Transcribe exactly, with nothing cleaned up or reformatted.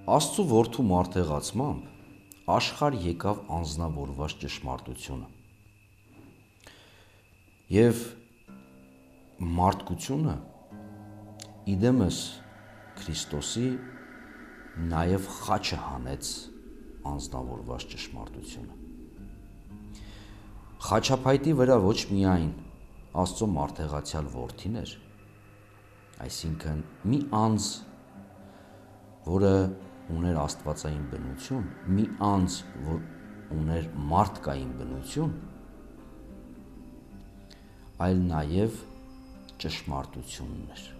Աստծու որդու մարտեղացմամբ աշխարհ եկավ անձնավորված ճշմարտությունը։ Եվ մարդկությունը իդեմս Քրիստոսի նաև խաչը հանեց անձնավորված ճշմարտությունը։ Խաչափայտի վրա ոչ միայն Աստծո մարտեղացյալ որդին էր, այսինքն մի անձ, որը ուներ աստվածային բնություն, մի անձ, որ ուներ մարդկային բնություն, այլ նաև ճշմարտությունն էր։